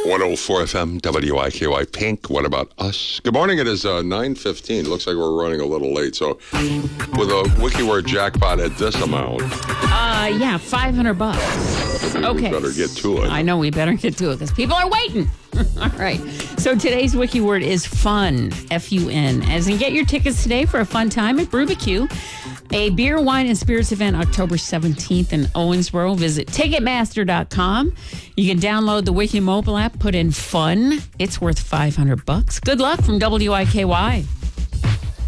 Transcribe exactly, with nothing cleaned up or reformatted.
one oh four F M, W I K Y Pink. What about us? Good morning. It is uh, nine fifteen. Looks like we're running a little late. So with a WikiWord jackpot at this amount. Uh, yeah, five hundred bucks. Okay. We better get to it. I know we better get to it because people are waiting. All right. So today's wiki word is fun, F U N. As in, get your tickets today for a fun time at Brubicue, a beer, wine, and spirits event October seventeenth in Owensboro. Visit Ticketmaster dot com. You can download the Wiki mobile app, put in fun. It's worth five hundred bucks. Good luck from W I K Y.